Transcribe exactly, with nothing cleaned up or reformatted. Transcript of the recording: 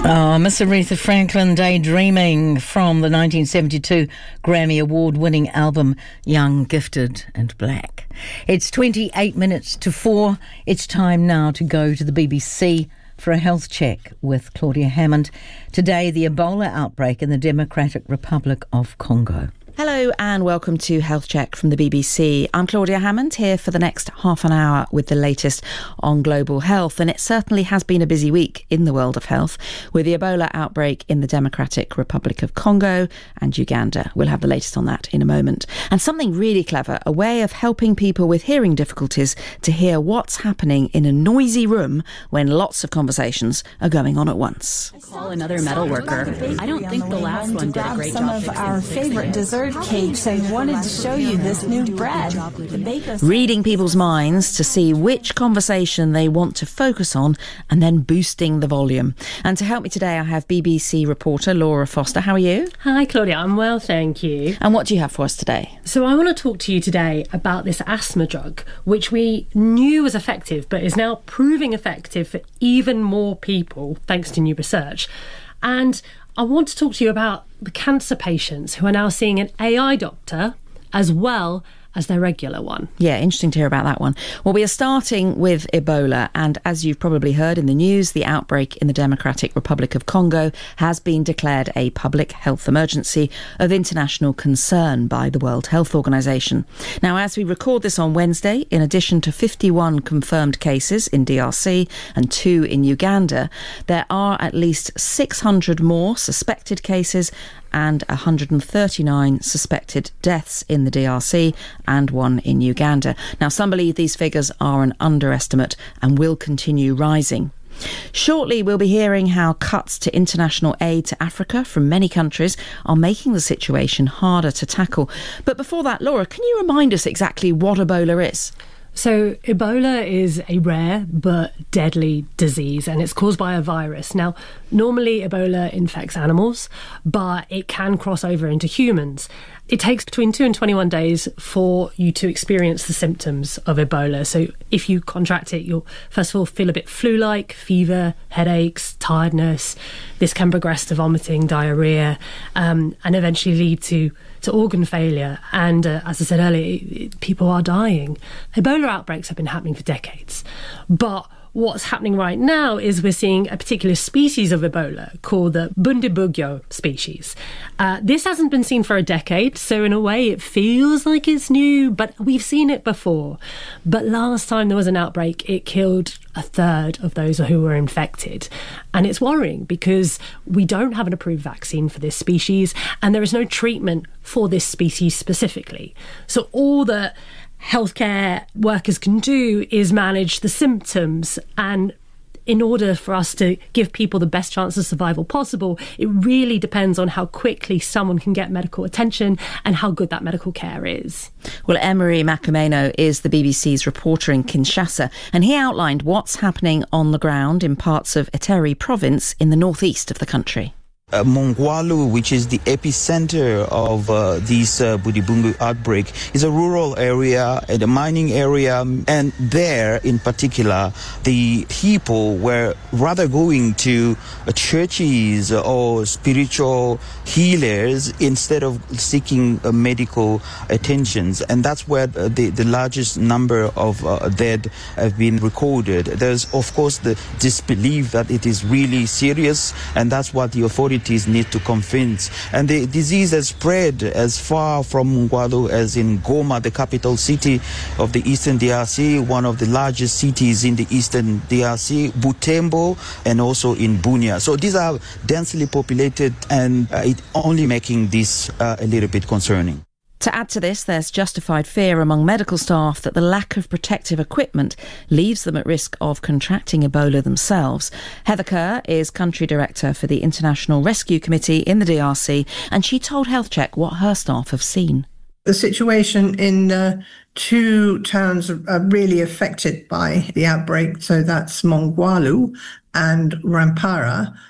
Oh, Miss Aretha Franklin, Daydreaming, from the nineteen seventy-two Grammy Award-winning album Young, Gifted and Black. It's twenty-eight minutes to four. It's time now to go to the B B C for a health check with Claudia Hammond. Today, the Ebola outbreak in the Democratic Republic of Congo. Hello and welcome to Health Check from the B B C. I'm Claudia Hammond, here for the next half an hour with the latest on global health. And it certainly has been a busy week in the world of health, with the Ebola outbreak in the Democratic Republic of Congo and Uganda. We'll have the latest on that in a moment. And something really clever, a way of helping people with hearing difficulties to hear what's happening in a noisy room when lots of conversations are going on at once. Call another metal worker. I don't think the last one did a great some job. Some of our favorite dessert cakes and wanted to show you this new bread. Reading people's minds to see which conversation they want to focus on and then boosting the volume. And to help me today, I have B B C reporter Laura Foster. How are you? Hi, Claudia. I'm well, thank you. And what do you have for us today? So I want to talk to you today about this asthma drug, which we knew was effective, but is now proving effective for even more people, thanks to new research. And I want to talk to you about the cancer patients who are now seeing an A I doctor as well as their regular one. Yeah, interesting to hear about that one. Well, we are starting with Ebola, and as you've probably heard in the news, the outbreak in the Democratic Republic of Congo has been declared a public health emergency of international concern by the World Health Organization. Now, as we record this on Wednesday, in addition to fifty-one confirmed cases in D R C and two in Uganda, there are at least six hundred more suspected cases and one hundred thirty-nine suspected deaths in the D R C and one in Uganda. Now, some believe these figures are an underestimate and will continue rising. Shortly, we'll be hearing how cuts to international aid to Africa from many countries are making the situation harder to tackle. But before that, Laura, can you remind us exactly what Ebola is? So Ebola is a rare but deadly disease, and it's caused by a virus. Now, normally Ebola infects animals, but it can cross over into humans. It takes between two and twenty-one days for you to experience the symptoms of Ebola. So if you contract it, you'll first of all feel a bit flu-like, fever, headaches, tiredness. This can progress to vomiting, diarrhea, um, and eventually lead to, to organ failure. And uh, as I said earlier, it, it, people are dying. Ebola outbreaks have been happening for decades. But what's happening right now is we're seeing a particular species of Ebola called the Bundibugyo species. Uh, this hasn't been seen for a decade, so in a way it feels like it's new, but we've seen it before. But last time there was an outbreak, it killed a third of those who were infected. And it's worrying because we don't have an approved vaccine for this species, and there is no treatment for this species specifically. So all the healthcare workers can do is manage the symptoms, and in order for us to give people the best chance of survival possible, it really depends on how quickly someone can get medical attention and how good that medical care is. Well, Emery Makumeno is the B B C's reporter in Kinshasa, and he outlined what's happening on the ground in parts of Ituri province in the northeast of the country. Uh, Mongwalu, which is the epicenter of uh, this uh, Budibungu outbreak, is a rural area, a mining area, and there in particular, the people were rather going to uh, churches or spiritual healers instead of seeking uh, medical attentions, and that's where uh, the, the largest number of uh, dead have been recorded. There's, of course, the disbelief that it is really serious, and that's what the authorities need to convince. And the disease has spread as far from Mongwalu as in Goma, the capital city of the eastern D R C, one of the largest cities in the eastern D R C, Butembo, and also in Bunia. So these are densely populated, and uh, it only making this uh, a little bit concerning. To add to this, there's justified fear among medical staff that the lack of protective equipment leaves them at risk of contracting Ebola themselves. Heather Kerr is country director for the International Rescue Committee in the D R C, and she told Health Check what her staff have seen. The situation in uh, two towns are really affected by the outbreak, so that's Mongwalu and Rampara.